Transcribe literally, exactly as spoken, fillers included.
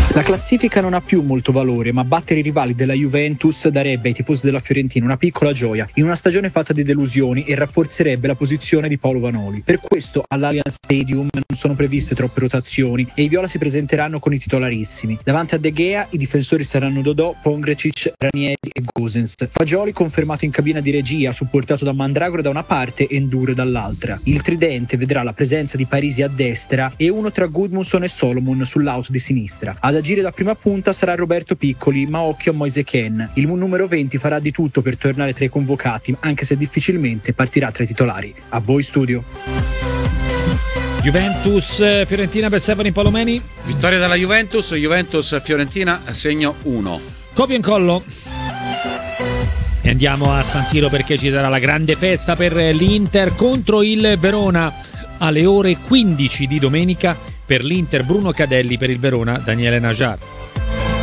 La classifica non ha più molto valore, ma battere i rivali della Juventus darebbe ai tifosi della Fiorentina una piccola gioia in una stagione fatta di delusioni e rafforzerebbe la posizione di Paolo Vanoli. Per questo all'Allianz Stadium non sono previste troppe rotazioni e i viola si presenteranno con i titolarissimi. Davanti a De Gea i difensori saranno Dodò, Pongrecic, Ranieri e Gosens. Fagioli confermato in cabina di regia, supportato da Mandragora da una parte e Ndour dall'altra. Il tridente vedrà la presenza di Parisi a destra e uno tra Gudmundsson e Solomon sull'out di sinistra. Ad agire da prima punta sarà Roberto Piccoli, ma occhio a Moise Kean. Il numero venti farà di tutto per tornare tra i convocati, anche se difficilmente partirà tra i titolari. A voi studio. Juventus Fiorentina per Stefano Palomeni. Vittoria della Juventus, Juventus Fiorentina, segno uno. Copia e incollo. E andiamo a San Siro perché ci sarà la grande festa per l'Inter contro il Verona alle ore quindici di domenica. Per l'Inter Bruno Cadelli, per il Verona Daniele Najar.